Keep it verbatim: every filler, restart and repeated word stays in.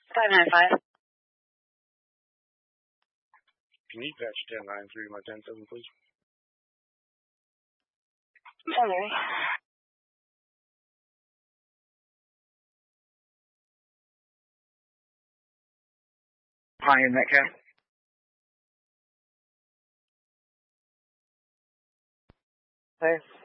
five nine five. Can you patch ten nine three to my ten seven, please? Sorry. Ryan Metcalf. Clear.